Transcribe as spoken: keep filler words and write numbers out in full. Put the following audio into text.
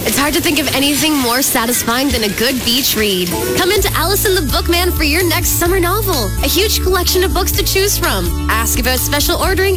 It's hard to think of anything more satisfying than a good beach read. Come into Allison the Bookman for your next summer novel. A huge collection of books to choose from. Ask about special ordering